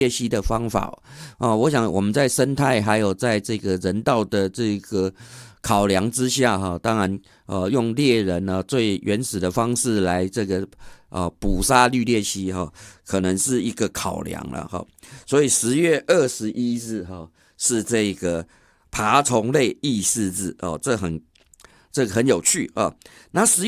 猎蜥的方法我想我们在生态还有在这个人道的这个考量之下当然用猎人呢最原始的方式来这个捕杀绿鬣蜥可能是一个考量了所以10月21日是这个爬虫类议事日这个很有趣那